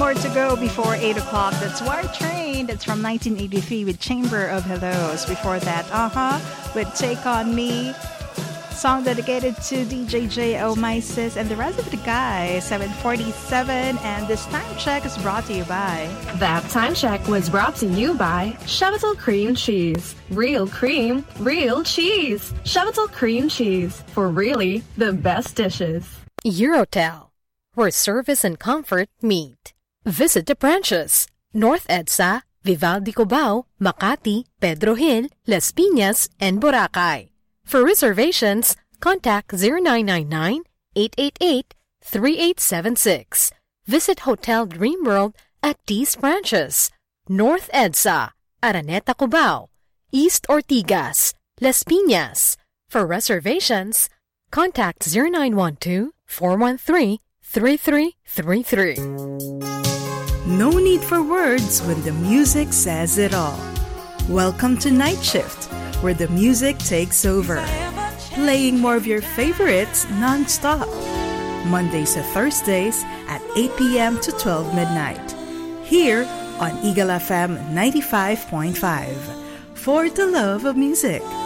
more to go before 8 o'clock. That's War Train. That's from 1983 with Chamber of Hellos. Before that, with Take On Me. Song dedicated to DJ J.O. Mysis and the rest of the guys. 7:47, and this time check is brought to you by... That time check was brought to you by Chevital Cream Cheese. Real cream, real cheese. Chevital Cream Cheese, for really the best dishes. Eurotel, where service and comfort meet. Visit the branches: North EDSA, Vivaldi Cubao, Makati, Pedro Hill, Las Piñas, and Boracay. For reservations, contact 0999-888-3876. Visit Hotel Dreamworld at these branches: North EDSA, Araneta Cubao, East Ortigas, Las Piñas. For reservations, contact 0912-413-3333. No need for words when the music says it all. Welcome to Night Shift, where the music takes over, playing more of your favorites non-stop. Mondays to Thursdays at 8 p.m. to 12 midnight. Here on Eagle FM 95.5. For the love of music.